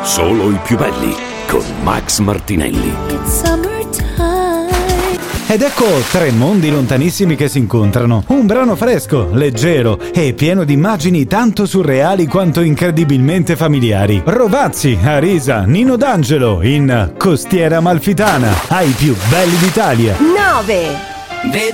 Solo i più belli con Max Martinelli. Ed ecco tre mondi lontanissimi che si incontrano. Un brano fresco, leggero e pieno di immagini tanto surreali quanto incredibilmente familiari. Rovazzi, Arisa, Nino D'Angelo in Costiera Amalfitana, ai più belli d'Italia. 9.